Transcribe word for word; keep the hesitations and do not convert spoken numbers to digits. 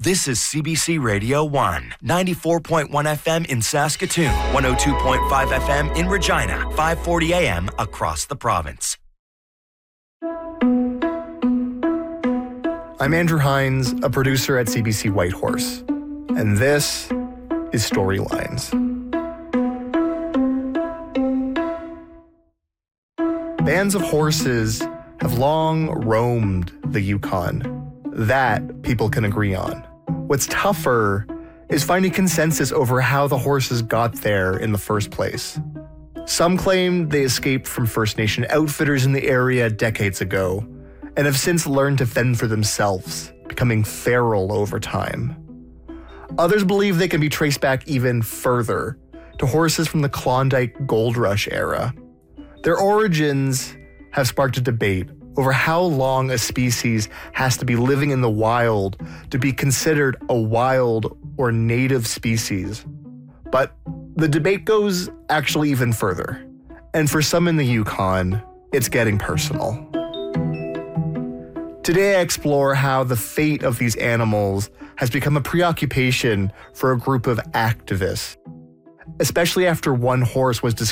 This is C B C Radio one, ninety-four point one F M in Saskatoon, one oh two point five F M in Regina, five forty A M across the province. I'm Andrew Hines, a producer at C B C Whitehorse, and this is Storylines. Bands of horses have long roamed the Yukon. That people can agree on. What's tougher is finding consensus over how the horses got there in the first place. Some claim they escaped from First Nation outfitters in the area decades ago and have since learned to fend for themselves, becoming feral over time. Others believe they can be traced back even further, to horses from the Klondike Gold Rush era. Their origins have sparked a debate over how long a species has to be living in the wild to be considered a wild or native species. But the debate goes actually even further. And for some in the Yukon, it's getting personal. Today I explore how the fate of these animals has become a preoccupation for a group of activists, especially after one horse was discovered